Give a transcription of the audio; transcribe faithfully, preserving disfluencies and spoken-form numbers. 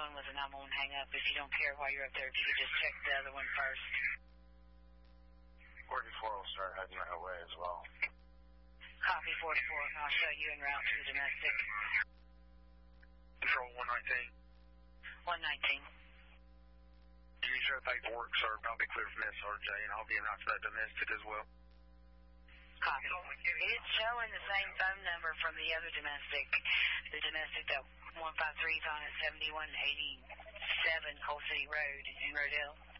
one was a nine one one hang up. If you don't care while you're up there, if you could just check the other one first. forty-four will start heading that way as well. Copy forty-four. I'll show you en route to the domestic. Control one nineteen. one nineteen. You use your paperwork, sir. I'll be clear from S R J, and I'll be en route to that domestic as well. Copy. It's showing the same phone number from the other domestic. The domestic that one five three is on at seventy-one eighty-seven Coal City Road in Rodale.